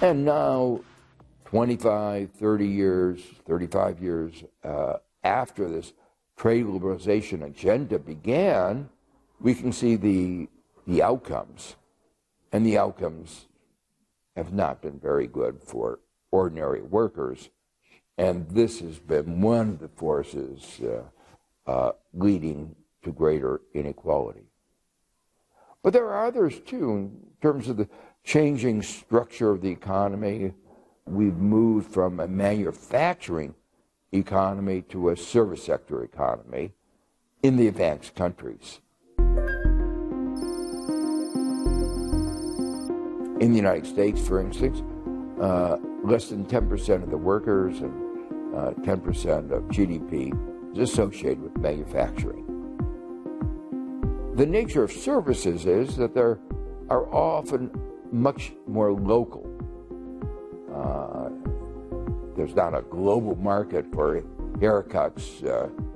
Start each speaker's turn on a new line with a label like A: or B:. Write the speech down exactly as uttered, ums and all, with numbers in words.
A: And now, twenty-five, thirty years, thirty-five years uh, after this trade liberalization agenda began, we can see the, the outcomes. And the outcomes have not been very good for ordinary workers. And this has been one of the forces uh, uh, leading to greater inequality. But there are others, too, in terms of the changing structure of the economy. We've moved from a manufacturing economy to a service sector economy in the advanced countries. In the United States, for instance, uh, less than ten percent of the workers and uh, ten percent of G D P is associated with manufacturing. The nature of services is that they are often much more local. Uh, there's not a global market for haircuts uh,